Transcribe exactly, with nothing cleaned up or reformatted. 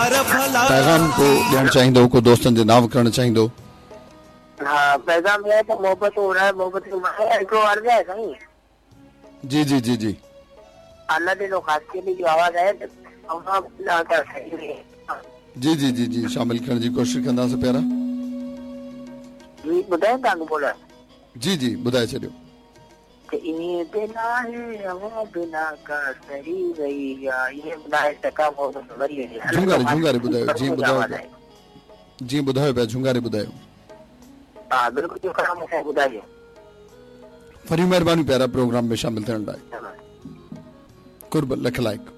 पैगाम को ॾियणु चाहींदो, को दोस्तनि जो नाम करणु चाहींदो? हाँ पैगाम ये तो मोहब्बत हो रहा है, मोहब्बत की माया एक अर्ज है सही। जी जी जी जी अल्लाह दे लो खास के लिए जो आवाज है जी जी जी जी शामिल करण जी कोशिश कंदासीं प्यारा। जी ॿुधाए तव्हांखे बोला जी जी ॿुधाए छॾियो। ये बिना है वो बिना का सही गई या ये बिना टका वो वरी है झुंगारे झुंगारे ॿुधायो। जी ॿुधायो जी ॿुधायो पिया झुंगारे ॿुधायो। हाँ बिल्कुल जो काम है ॿुधाइए। फरी महिरबानी प्यारा प्रोग्राम में शामिल थियण लाइ। कुर्ब लख लाइक।